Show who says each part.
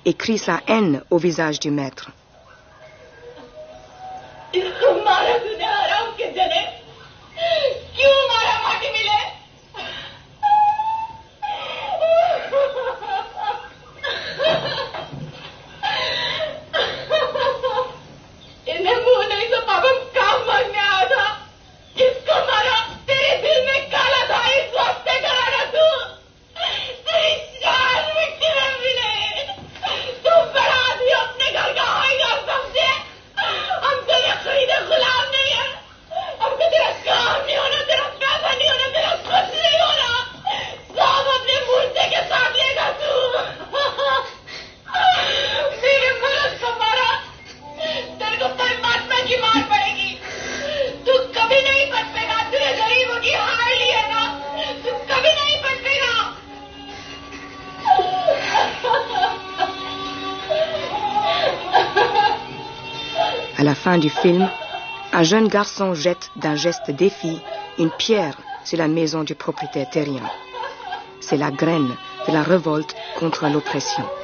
Speaker 1: et crie sa haine au visage du maître. À la fin du film, un jeune garçon jette d'un geste défi une pierre sur la maison du propriétaire terrien. C'est la graine de la révolte contre l'oppression.